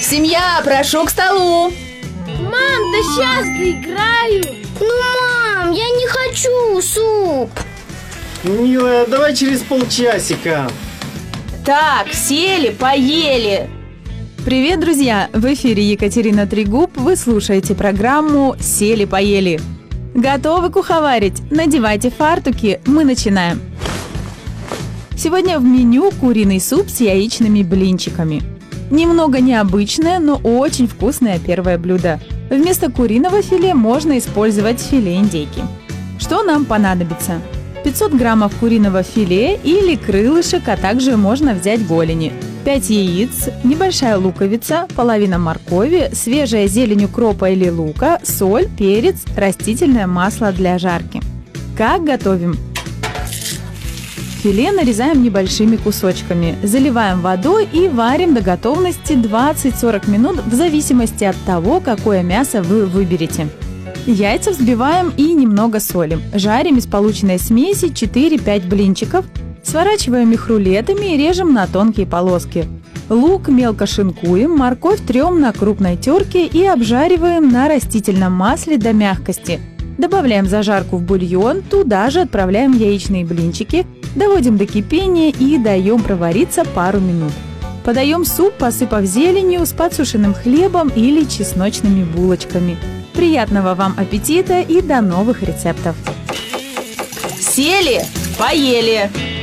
Семья, прошу к столу. Мам, да сейчас доиграю. Мам, я не хочу суп. Милая, давай через полчасика. Так, сели, поели. Привет, друзья! В эфире Екатерина Трегуб. Вы слушаете программу «Сели-поели». Готовы куховарить? Надевайте фартуки, мы начинаем. Сегодня в меню куриный суп с яичными блинчиками. Немного необычное, но очень вкусное первое блюдо. Вместо куриного филе можно использовать филе индейки. Что нам понадобится? 500 граммов куриного филе или крылышек, а также можно взять голени. 5 яиц, небольшая луковица, половина моркови, свежая зелень укропа или лука, соль, перец, растительное масло для жарки. Как готовим? Филе нарезаем небольшими кусочками, заливаем водой и варим до готовности 20-40 минут в зависимости от того, какое мясо вы выберете. Яйца взбиваем и немного солим. Жарим из полученной смеси 4-5 блинчиков. Сворачиваем их рулетами и режем на тонкие полоски. Лук мелко шинкуем, морковь трем на крупной терке и обжариваем на растительном масле до мягкости. Добавляем зажарку в бульон, туда же отправляем яичные блинчики, доводим до кипения и даем провариться пару минут. Подаем суп, посыпав зеленью, с подсушенным хлебом или чесночными булочками. Приятного вам аппетита и до новых рецептов! Сели, поели.